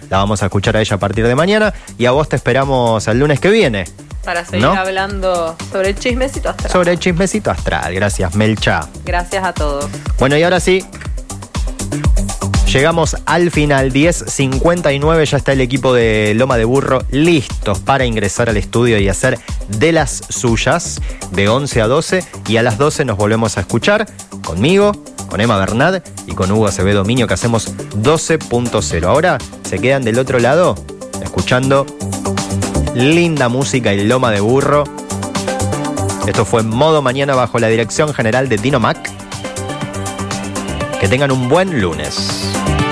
La vamos a escuchar a ella a partir de mañana. Y a vos te esperamos el lunes que viene. Para seguir hablando sobre el chismecito astral. Sobre el chismecito astral. Gracias, Melcha. Gracias a todos. Bueno, y ahora sí, llegamos al final, 10:59, ya está el equipo de Loma de Burro listos para ingresar al estudio y hacer de las suyas, de 11 a 12, y a las 12 nos volvemos a escuchar conmigo, con Emma Bernat y con Hugo Acevedo Miño, que hacemos 12.0. Ahora se quedan del otro lado escuchando linda música y Loma de Burro. Esto fue Modo Mañana bajo la dirección general de Dino Mac. Que tengan un buen lunes.